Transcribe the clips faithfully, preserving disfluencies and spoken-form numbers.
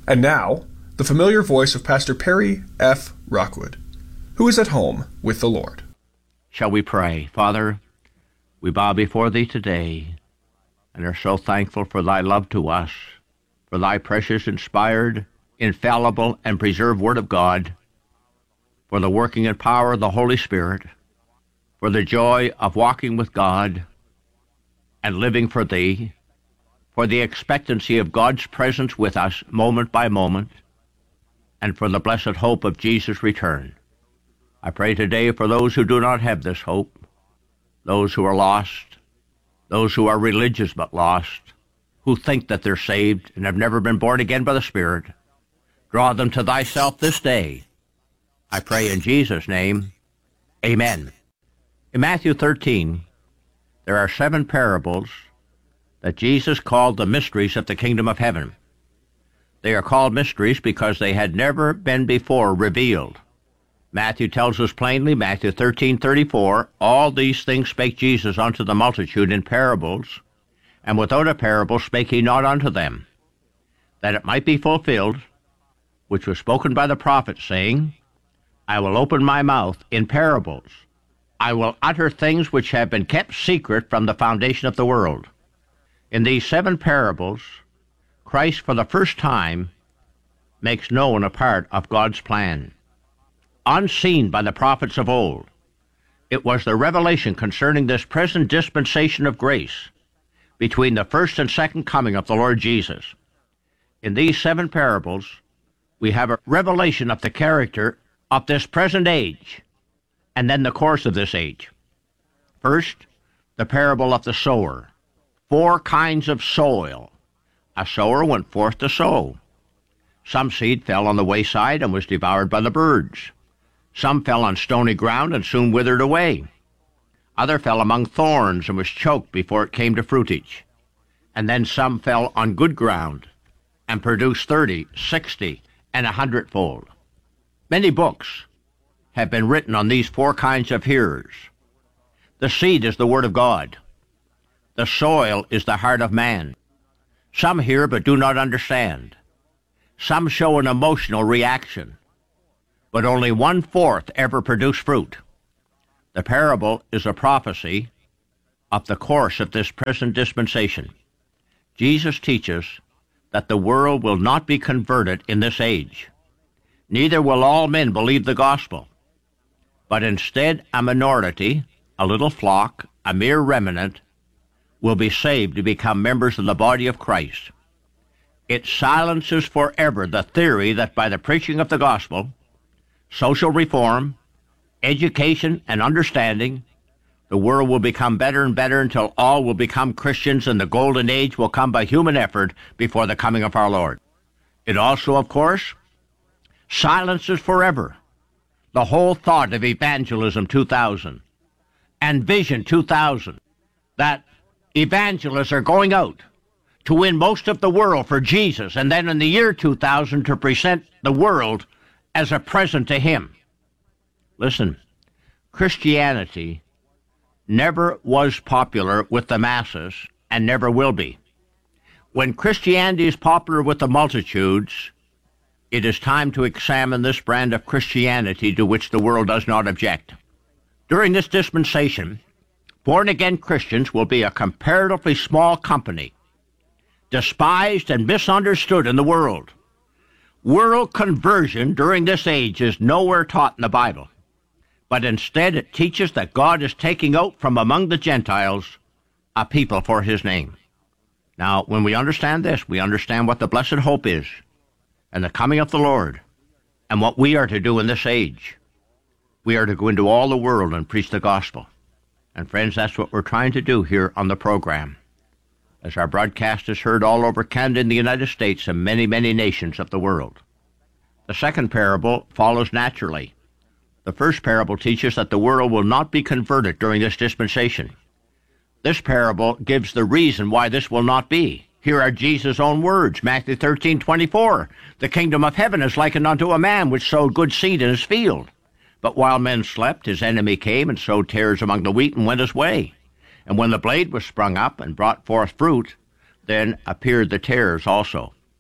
And now, the familiar voice of Pastor Perry F. Rockwood, who is at home with the Lord. Shall we pray? Father, we bow before Thee today and are so thankful for Thy love to us, for Thy precious, inspired, infallible, and preserved Word of God, for the working and power of the Holy Spirit, for the joy of walking with God and living for Thee, for the expectancy of God's presence with us moment by moment, and for the blessed hope of Jesus' return. I pray today for those who do not have this hope, those who are lost, those who are religious but lost, who think that they're saved and have never been born again by the Spirit. Draw them to Thyself this day. I pray in Jesus' name, amen. In Matthew thirteen, there are seven parables that Jesus called the mysteries of the kingdom of heaven. They are called mysteries because they had never been before revealed. Matthew tells us plainly, Matthew thirteen thirty-four, all these things spake Jesus unto the multitude in parables, and without a parable spake he not unto them, that it might be fulfilled, which was spoken by the prophet, saying, I will open my mouth in parables. I will utter things which have been kept secret from the foundation of the world. In these seven parables, Christ for the first time makes known a part of God's plan. Unseen by the prophets of old, it was the revelation concerning this present dispensation of grace between the first and second coming of the Lord Jesus. In these seven parables, we have a revelation of the character of this present age, and then the course of this age. First, the parable of the sower. Four kinds of soil. A sower went forth to sow. Some seed fell on the wayside and was devoured by the birds. Some fell on stony ground and soon withered away. Other fell among thorns and was choked before it came to fruitage. And then some fell on good ground and produced thirty, sixty, and a hundredfold. Many books have been written on these four kinds of hearers. The seed is the Word of God. The soil is the heart of man. Some hear but do not understand. Some show an emotional reaction, but only one-fourth ever produce fruit. The parable is a prophecy of the course of this present dispensation. Jesus teaches that the world will not be converted in this age. Neither will all men believe the gospel, but instead a minority, a little flock, a mere remnant, will be saved to become members of the body of Christ. It silences forever the theory that by the preaching of the gospel, social reform, education, and understanding, the world will become better and better until all will become Christians and the golden age will come by human effort before the coming of our Lord. It also, of course, silences forever the whole thought of Evangelism two thousand and Vision two thousand, that evangelists are going out to win most of the world for Jesus, and then in the year two thousand to present the world as a present to Him. Listen, Christianity never was popular with the masses and never will be. When Christianity is popular with the multitudes, it is time to examine this brand of Christianity to which the world does not object. During this dispensation, born-again Christians will be a comparatively small company, despised and misunderstood in the world. World conversion during this age is nowhere taught in the Bible, but instead it teaches that God is taking out from among the Gentiles a people for His name. Now, when we understand this, we understand what the blessed hope is, and the coming of the Lord, and what we are to do in this age. We are to go into all the world and preach the gospel. And friends, that's what we're trying to do here on the program, as our broadcast is heard all over Canada and the United States and many, many nations of the world. The second parable follows naturally. The first parable teaches that the world will not be converted during this dispensation. This parable gives the reason why this will not be. Here are Jesus' own words, Matthew thirteen twenty-four. The kingdom of heaven is likened unto a man which sowed good seed in his field. But while men slept, his enemy came and sowed tares among the wheat and went his way. And when the blade was sprung up and brought forth fruit, then appeared the tares also.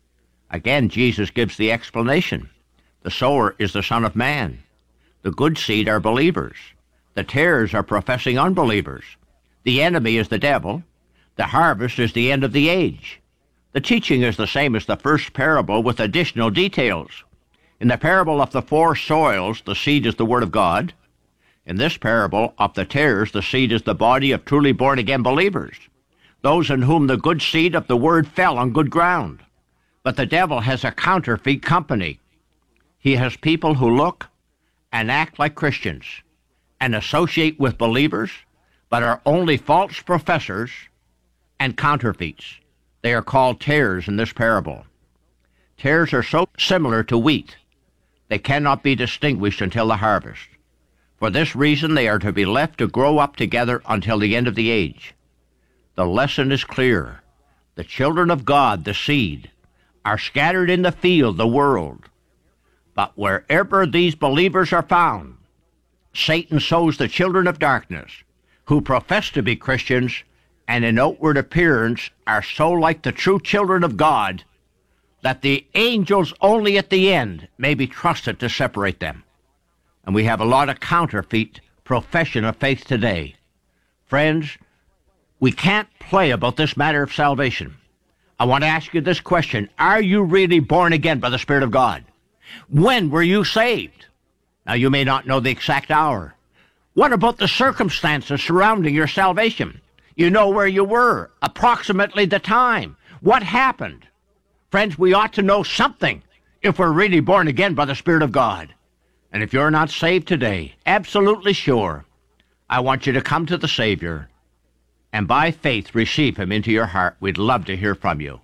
Again, Jesus gives the explanation. The sower is the Son of Man. The good seed are believers. The tares are professing unbelievers. The enemy is the devil. The harvest is the end of the age. The teaching is the same as the first parable with additional details. In the parable of the four soils, the seed is the Word of God. In this parable of the tares, the seed is the body of truly born-again believers, those in whom the good seed of the Word fell on good ground. But the devil has a counterfeit company. He has people who look and act like Christians and associate with believers, but are only false professors and counterfeits. They are called tares in this parable. Tares are so similar to wheat, they cannot be distinguished until the harvest. For this reason, they are to be left to grow up together until the end of the age. The lesson is clear. The children of God, the seed, are scattered in the field, the world. But wherever these believers are found, Satan sows the children of darkness, who profess to be Christians and in outward appearance are so like the true children of God that the angels only at the end may be trusted to separate them. And we have a lot of counterfeit profession of faith today. Friends, we can't play about this matter of salvation. I want to ask you this question. Are you really born again by the Spirit of God? When were you saved? Now, you may not know the exact hour. What about the circumstances surrounding your salvation? You know where you were, approximately the time. What happened? Friends, we ought to know something if we're really born again by the Spirit of God. And if you're not saved today, absolutely sure, I want you to come to the Savior and by faith receive Him into your heart. We'd love to hear from you.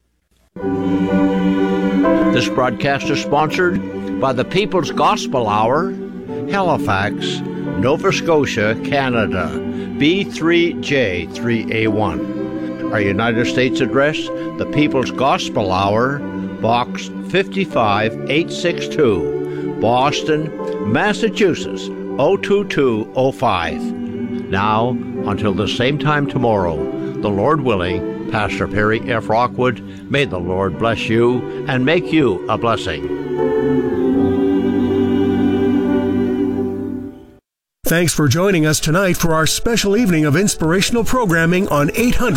This broadcast is sponsored by the People's Gospel Hour, Halifax, Nova Scotia, Canada, B three J three A one. Our United States address, the People's Gospel Hour, Box five eight six two, Boston, Massachusetts, oh two two oh five. Now, until the same time tomorrow, the Lord willing, Pastor Perry F. Rockwood, may the Lord bless you and make you a blessing. Thanks for joining us tonight for our special evening of inspirational programming on eight hundred